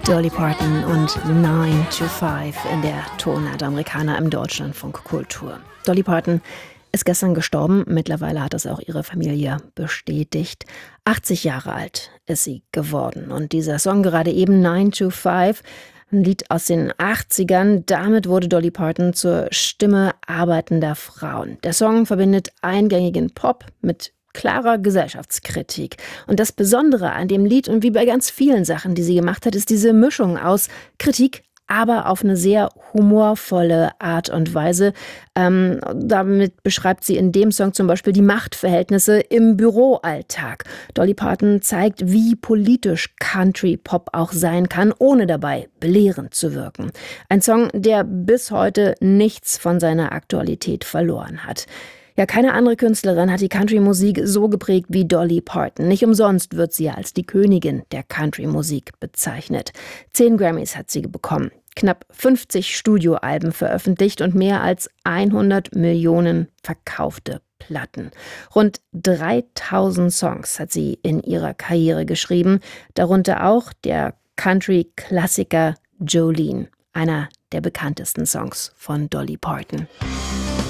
Dolly Parton und 9 to 5 in der Tonart Amerikaner im Deutschlandfunk Kultur. Dolly Parton ist gestern gestorben. Mittlerweile hat es auch ihre Familie bestätigt. 80 Jahre alt ist sie geworden. Und dieser Song gerade eben, 9 to 5, ein Lied aus den 80ern. Damit wurde Dolly Parton zur Stimme arbeitender Frauen. Der Song verbindet eingängigen Pop mit klarer Gesellschaftskritik. Und das Besondere an dem Lied und wie bei ganz vielen Sachen, die sie gemacht hat, ist diese Mischung aus Kritik, aber auf eine sehr humorvolle Art und Weise. Damit beschreibt sie in dem Song zum Beispiel die Machtverhältnisse im Büroalltag. Dolly Parton zeigt, wie politisch Country-Pop auch sein kann, ohne dabei belehrend zu wirken. Ein Song, der bis heute nichts von seiner Aktualität verloren hat. Ja, keine andere Künstlerin hat die Country-Musik so geprägt wie Dolly Parton. Nicht umsonst wird sie ja als die Königin der Country-Musik bezeichnet. 10 Grammys hat sie bekommen, knapp 50 Studioalben veröffentlicht und mehr als 100 Millionen verkaufte Platten. Rund 3000 Songs hat sie in ihrer Karriere geschrieben, darunter auch der Country-Klassiker Jolene, einer der bekanntesten Songs von Dolly Parton.